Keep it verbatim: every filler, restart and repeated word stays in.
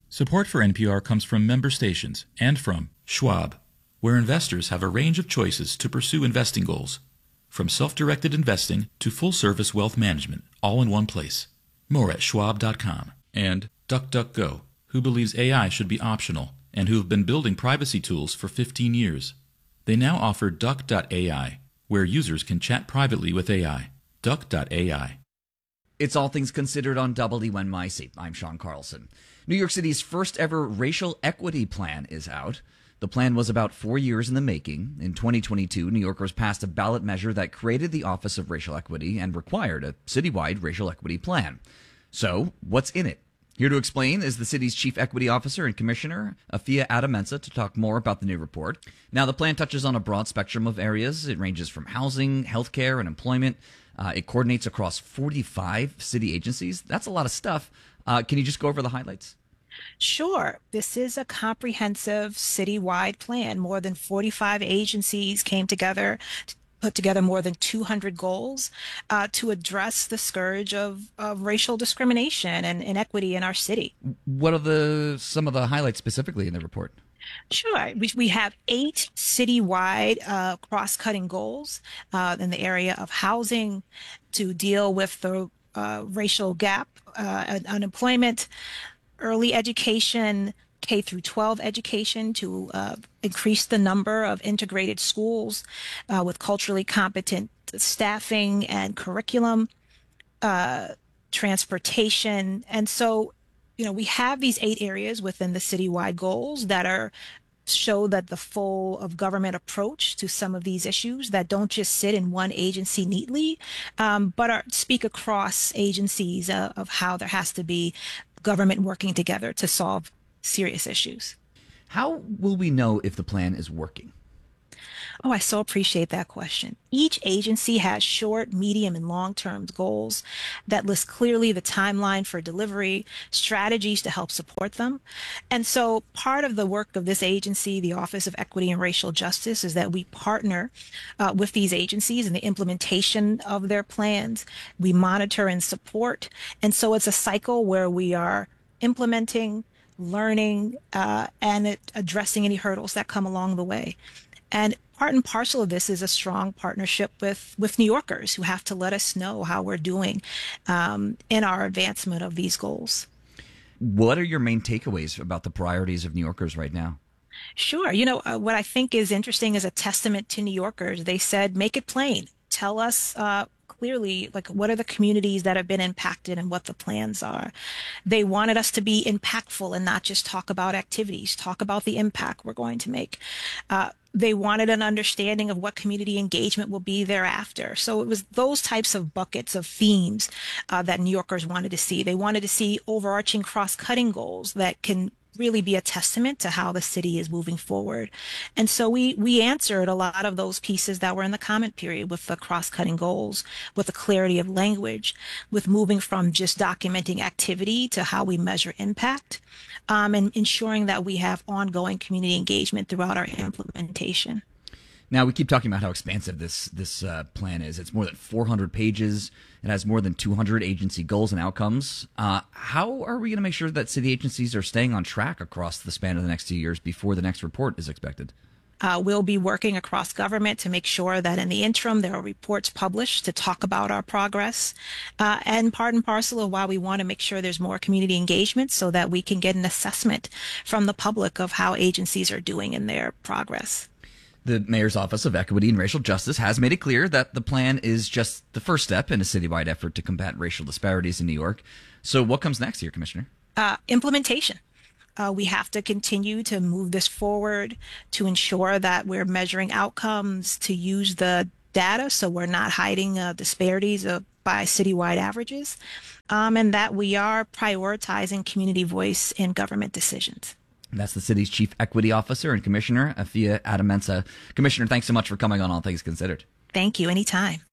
Support for N P R comes from member stations and from Schwab, where investors have a range of choices to pursue investing goals, from self-directed investing to full-service wealth management, all in one place. More at schwab dot com. And DuckDuckGo, who believes A I should be optional and who have been building privacy tools for fifteen years. They now offer duck dot A I, where users can chat privately with A I. duck dot A I. It's All Things Considered on W N Y C. I'm Sean Carlson. New York City's first ever racial equity plan is out. The plan was about four years in the making. In twenty twenty-two, New Yorkers passed a ballot measure that created the Office of Racial Equity and required a citywide racial equity plan. So, what's in it? Here to explain is the city's Chief Equity Officer and Commissioner, Afia Adamensa, to talk more about the new report. Now, the plan touches on a broad spectrum of areas. It ranges from housing, healthcare, and employment. Uh, it coordinates across forty-five city agencies. That's a lot of stuff. Uh, can you just go over the highlights? Sure. This is a comprehensive citywide plan. More than forty-five agencies came together to put together more than two hundred goals uh, to address the scourge of, of racial discrimination and inequity in our city. What are the some of the highlights specifically in the report? Sure. We, we have eight citywide uh, cross-cutting goals uh, in the area of housing to deal with the uh, racial gap, uh, unemployment, early education, K through twelve education to uh, increase the number of integrated schools uh, with culturally competent staffing and curriculum, uh, transportation. And so, you know, we have these eight areas within the citywide goals that are show that the full of government approach to some of these issues that don't just sit in one agency neatly, um, but are, speak across agencies uh, of how there has to be government working together to solve serious issues. How will we know if the plan is working? Oh, I so appreciate that question. Each agency has short, medium, and long-term goals that list clearly the timeline for delivery, strategies to help support them. And so part of the work of this agency, the Office of Equity and Racial Justice, is that we partner uh, with these agencies in the implementation of their plans. We monitor and support. And so it's a cycle where we are implementing, learning, uh, and it, addressing any hurdles that come along the way. And part and parcel of this is a strong partnership with, with New Yorkers who have to let us know how we're doing um, in our advancement of these goals. What are your main takeaways about the priorities of New Yorkers right now? Sure. You know, uh, what I think is interesting is a testament to New Yorkers. They said, make it plain. Tell us uh, clearly, like, what are the communities that have been impacted and what the plans are. They wanted us to be impactful and not just talk about activities, talk about the impact we're going to make. Uh, They wanted an understanding of what community engagement will be thereafter. So it was those types of buckets of themes uh, that New Yorkers wanted to see. They wanted to see overarching cross-cutting goals that can really be a testament to how the city is moving forward. And so we we answered a lot of those pieces that were in the comment period with the cross-cutting goals, with the clarity of language, with moving from just documenting activity to how we measure impact, um, and ensuring that we have ongoing community engagement throughout our implementation. Now, we keep talking about how expansive this this uh, plan is. It's more than four hundred pages. It has more than two hundred agency goals and outcomes. Uh, how are we going to make sure that city agencies are staying on track across the span of the next two years before the next report is expected? Uh, we'll be working across government to make sure that in the interim there are reports published to talk about our progress. Uh, and part and parcel of why we want to make sure there's more community engagement so that we can get an assessment from the public of how agencies are doing in their progress. The Mayor's Office of Equity and Racial Justice has made it clear that the plan is just the first step in a citywide effort to combat racial disparities in New York. So what comes next here, Commissioner? Uh, implementation. Uh, we have to continue to move this forward to ensure that we're measuring outcomes, to use the data so we're not hiding uh, disparities uh, by citywide averages, um, and that we are prioritizing community voice in government decisions. That's the city's Chief Equity Officer and Commissioner, Afia Adamensa. Commissioner, thanks so much for coming on All Things Considered. Thank you. Anytime.